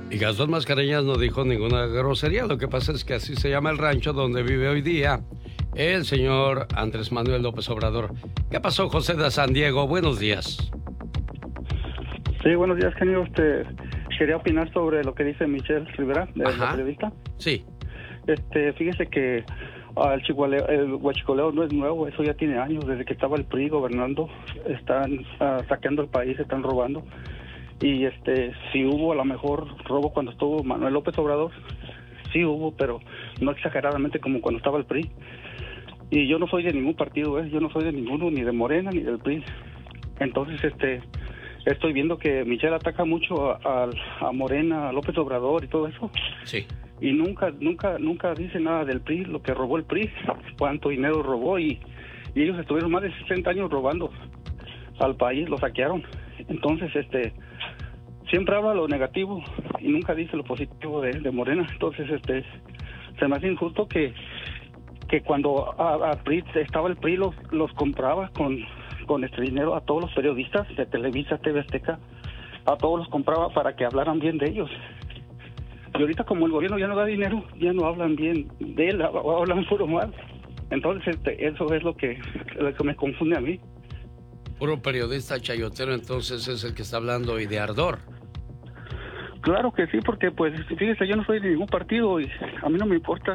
Y Gastón Mascareñas no dijo ninguna grosería. Lo que pasa es que así se llama el rancho donde vive hoy día el señor Andrés Manuel López Obrador. ¿Qué pasó, José de San Diego? Buenos días. Sí, buenos días, genio. Quería opinar sobre lo que dice Michelle Rivera, de la periodista. Sí. Fíjese que el huachicoleo no es nuevo, eso ya tiene años, desde que estaba el PRI gobernando, están saqueando el país, están robando. Y si hubo a lo mejor robo cuando estuvo Manuel López Obrador, sí hubo, pero no exageradamente como cuando estaba el PRI. Y yo no soy de ningún partido, yo no soy de ninguno, ni de Morena ni del PRI. Entonces, estoy viendo que Michelle ataca mucho a Morena, a López Obrador y todo eso. Sí. Y nunca dice nada del PRI, lo que robó el PRI, cuánto dinero robó, y ellos estuvieron más de 60 años robando al país, lo saquearon. Entonces, siempre habla lo negativo y nunca dice lo positivo de Morena. Entonces, se me hace injusto que cuando a PRI estaba el PRI los compraba con este dinero a todos los periodistas de Televisa, TV Azteca, a todos los compraba para que hablaran bien de ellos. Y ahorita como el gobierno ya no da dinero, ya no hablan bien de él, hablan puro mal. Entonces eso es lo que me confunde a mí. Puro periodista chayotero, entonces es el que está hablando hoy de ardor. Claro que sí, porque pues fíjese, yo no soy de ningún partido y a mí no me importa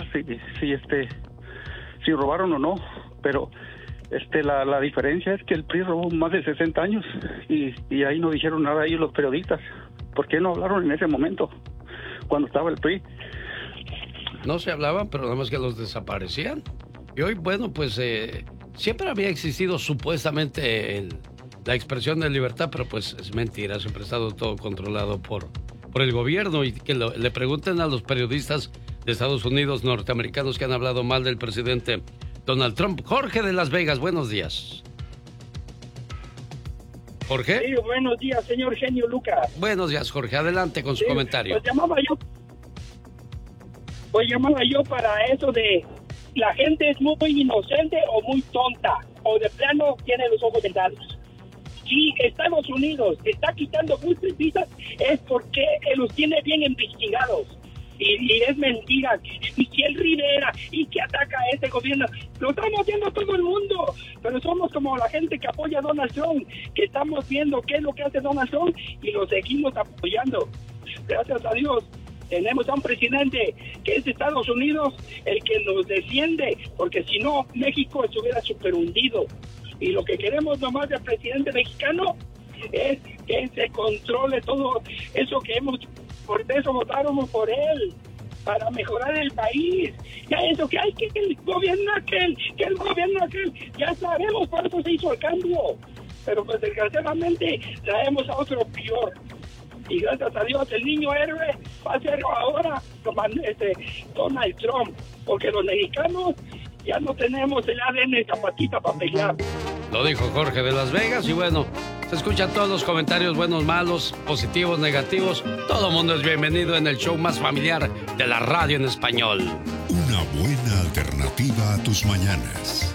si robaron o no, pero la diferencia es que el PRI robó más de 60 años y ahí no dijeron nada ellos los periodistas. ¿Por qué no hablaron en ese momento, cuando estaba el PRI? No se hablaban, pero nada más que los desaparecían. Y hoy, bueno, pues siempre había existido supuestamente la expresión de libertad, pero pues es mentira, siempre ha estado todo controlado por el gobierno. Y que le pregunten a los periodistas de Estados Unidos, norteamericanos, que han hablado mal del presidente Donald Trump. Jorge de Las Vegas, buenos días. ¿Jorge? Sí, buenos días, señor genio Lucas. Buenos días, Jorge. Adelante con su comentario. Pues llamaba yo para eso de la gente es muy inocente o muy tonta, o de plano tiene los ojos vendados. Si Estados Unidos está quitando muchas visas es porque los tiene bien investigados. Y es mentira. Michelle Rivera y que ataca a este gobierno, lo estamos viendo todo el mundo, pero somos como la gente que apoya a Donald Trump, que estamos viendo qué es lo que hace Donald Trump y lo seguimos apoyando. Gracias a Dios tenemos a un presidente que es de Estados Unidos, el que nos defiende, porque si no México estuviera súper hundido. Y lo que queremos nomás del presidente mexicano es que se controle todo eso que por eso votaron por él, para mejorar el país. Ya eso que hay que el gobierno aquel, ya sabemos por eso se hizo el cambio. Pero pues desgraciadamente traemos a otro peor. Y gracias a Dios el niño héroe va a ser ahora Donald Trump, porque los mexicanos ya no tenemos el ADN zapatita para pelear. Lo dijo Jorge de Las Vegas y bueno, se escuchan todos los comentarios, buenos, malos, positivos, negativos. Todo el mundo es bienvenido en el show más familiar de la radio en español. Una buena alternativa a tus mañanas.